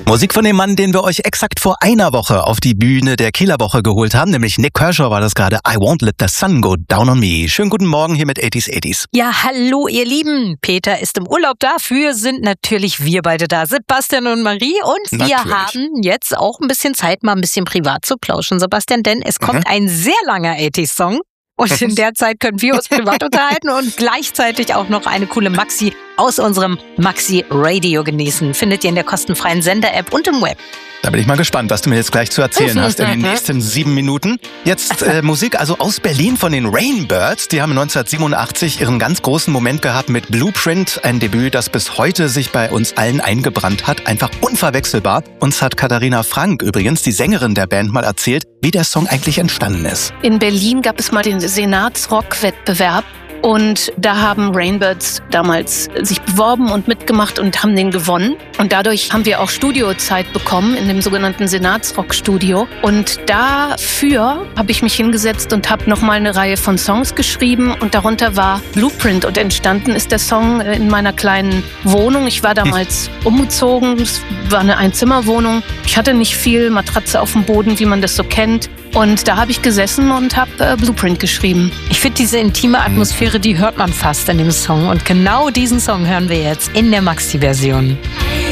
Musik von dem Mann, den wir euch exakt vor einer Woche auf die Bühne der Kieler Woche geholt haben, nämlich Nik Kershaw war das gerade. I won't let the sun go down on me. Schönen guten Morgen hier mit 80s. Ja, hallo ihr Lieben. Peter ist im Urlaub, dafür sind natürlich wir beide da, Sebastian und Marie. Und wir haben jetzt auch ein bisschen Zeit, mal ein bisschen privat zu plauschen, Sebastian, denn es kommt ein sehr langer 80s-Song. Und in der Zeit können wir uns privat unterhalten und gleichzeitig auch noch eine coole Maxi aus unserem Maxi Radio genießen. Findet ihr in der kostenfreien Sender-App und im Web. Da bin ich mal gespannt, was du mir jetzt gleich zu erzählen hast in den nächsten 7 Minuten. Jetzt Musik also aus Berlin von den Rainbirds. Die haben 1987 ihren ganz großen Moment gehabt mit Blueprint. Ein Debüt, das bis heute sich bei uns allen eingebrannt hat. Einfach unverwechselbar. Uns hat Katharina Frank, übrigens die Sängerin der Band, mal erzählt, wie der Song eigentlich entstanden ist. In Berlin gab es mal den Senatsrock-Wettbewerb. Und da haben Rainbirds damals sich beworben und mitgemacht und haben den gewonnen. Und dadurch haben wir auch Studiozeit bekommen in dem sogenannten Senatsrock-Studio. Und dafür habe ich mich hingesetzt und habe nochmal eine Reihe von Songs geschrieben. Und darunter war Blueprint. Und entstanden ist der Song in meiner kleinen Wohnung. Ich war damals umgezogen. Es war eine Einzimmerwohnung. Ich hatte nicht viel, Matratze auf dem Boden, wie man das so kennt. Und da habe ich gesessen und habe Blueprint geschrieben. Ich finde diese intime Atmosphäre, die hört man fast in dem Song. Und genau diesen Song hören wir jetzt in der Maxi-Version.